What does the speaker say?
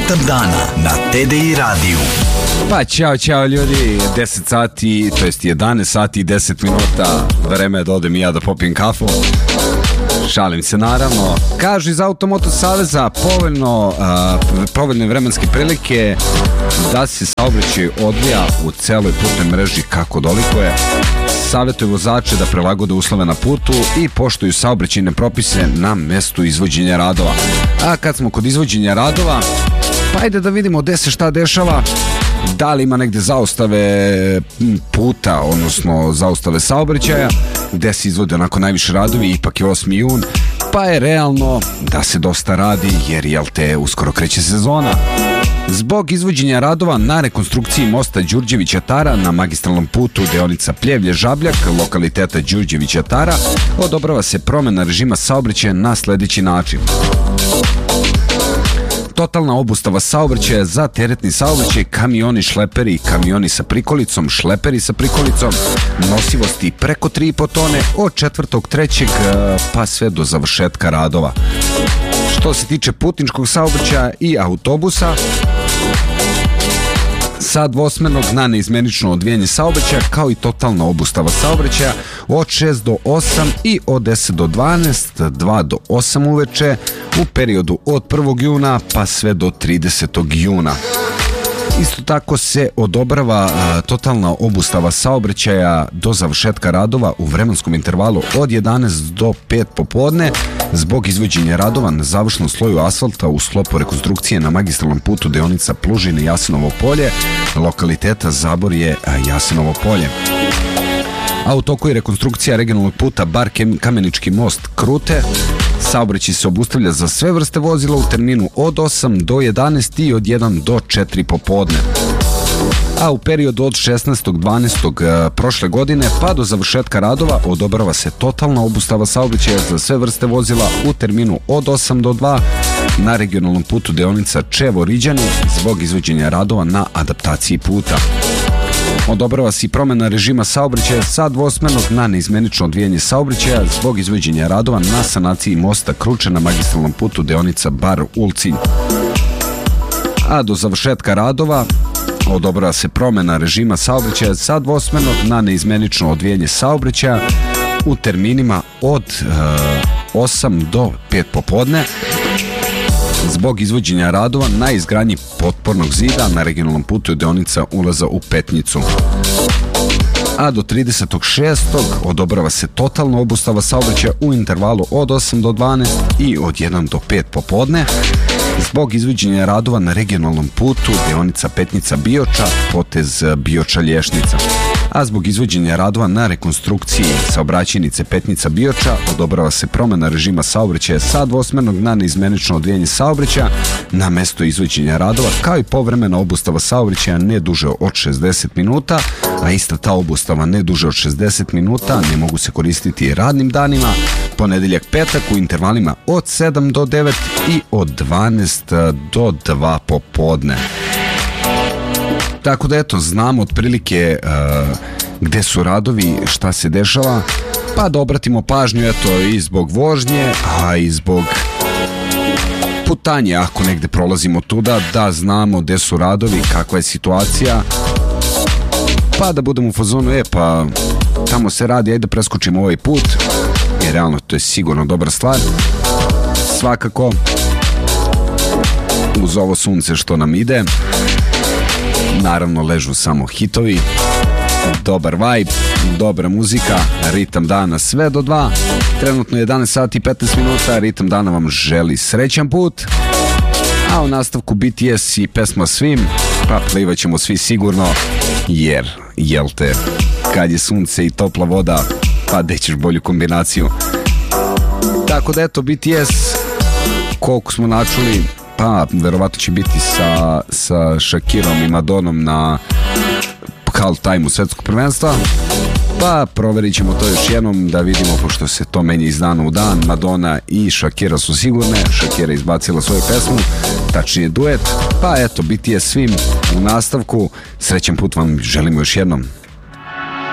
Ritam dana na TDI radiju. Pa ćao ljudi, 10 sati, to jest 11 sati i 10 minuta, vreme je da odem i ja da popijem kafu. Šalim se naravno. Kažu iz Automoto Saveza povoljne vremenske prilike da se saobraćaj odvija u celoj putnoj mreži kako dolikuje. Savjetuju vozače da prilagode uslove na putu i poštuju saobraćajne propise na mestu izvođenja radova. A kad smo kod izvođenja radova, pa ajde da vidimo gde se šta dešava. Da li ima negde zaustave puta, odnosno zaustave saobraćaja, gde se izvode onako najviše radovi, ipak je 8. jun, pa je realno da se dosta radi, jer uskoro kreće sezona. Zbog izvođenja radova na rekonstrukciji mosta Đurđevića Tara na magistralnom putu deonica Pljevlje-Žabljak, lokaliteta Đurđevića Tara, odobrava se promena režima saobraćaja na sledeći način. Totalna obustava saobraćaja za teretni saobraćaj, kamioni, šleperi, kamioni sa prikolicom, šleperi sa prikolicom, nosivosti preko 3,5 tone od 4.3. pa sve do završetka radova. Što se tiče putničkog saobraćaja i autobusa, sa dvosmernog na neizmenično odvijanje saobraćaja, kao i totalna obustava saobraćaja od 6 do 8 i od 10 do 12, 2 do 8 uveče u periodu od 1. juna pa sve do 30. juna. Isto tako se odobrava totalna obustava saobraćaja do završetka radova u vremenskom intervalu od 11 do 5 popodne zbog izvođenja radova na završnom sloju asfalta u sklopu rekonstrukcije na magistralnom putu deonica Plužine Jasenovo polje, lokaliteta Zaborje Jasenovo polje. A u toku je rekonstrukcija regionalnog puta Bar Kamenički most Krute. Saobraćaj se obustavlja za sve vrste vozila u terminu od 8 do 11 i od 1 do 4 popodne. A u periodu od 16.12. prošle godine pa do završetka radova odobrava se totalna obustava saobraćaja za sve vrste vozila u terminu od 8 do 2 na regionalnom putu deonica Čevo-Riđani zbog izvođenja radova na adaptaciji puta. Odobrava se i promena režima saobraćaja sa dvosmernog na neizmenično odvijanje saobraćaja zbog izvođenja radova na sanaciji mosta Kruče na magistralnom putu deonica Bar-Ulcinj. A do završetka radova odobrava se promena režima saobraćaja sa dvosmernog na neizmenično odvijanje saobraćaja u terminima od 8 do 5 popodne zbog izvođenja radova na izgradnji potpornog zida na regionalnom putu deonica ulaza u Petnicu. A do 30.6. odobrava se totalna obustava saobraćaja u intervalu od 8 do 12 i od 1 do 5 popodne zbog izvođenja radova na regionalnom putu deonica Petnica-Bioča, potez Bioča-Lješnica. A zbog izvođenja radova na rekonstrukciji saobraćajnice Petnica-Bioča odobrava se promena režima saobraćaja sa dvosmernog na neizmenično odvijanje saobraćaja na mesto izvođenja radova, kao i povremena obustava saobraćaja ne duže od 60 minuta, a ista ta obustava ne duže od 60 minuta ne mogu se koristiti radnim danima, ponedeljak, petak u intervalima od 7 do 9 i od 12 do 2 popodne. Tako da eto, znamo otprilike gde su radovi, šta se dešava, pa da obratimo pažnju eto i zbog vožnje, a i zbog putanje, ako negde prolazimo tuda, da znamo gde su radovi, kakva je situacija, pa da budemo u fazonu, pa tamo se radi, ajde preskočimo ovaj put, jer realno to je sigurno dobra stvar. Svakako, uz ovo sunce što nam ide, naravno ležu samo hitovi, dobar vibe, dobra muzika, ritam dana sve do 2, trenutno je 11 sati i 15 minuta, ritam dana vam želi srećan put, a u nastavku BTS i pesma Svim, pa plivat ćemo svi sigurno, jer, jel te, kad je sunce i topla voda, pa dećeš bolju kombinaciju. Tako da eto, BTS, koliko smo načuli, pa verovatno će biti sa Shakirom i Madonom na half time-u svetskog prvenstva, pa proverit ćemo to još jednom da vidimo, pošto se to menja iz dana u dan. Madonna i Shakira su sigurne, Shakira izbacila svoju pesmu, tačnije duet, pa eto, BTS Svim u nastavku, srećan put vam želimo još jednom.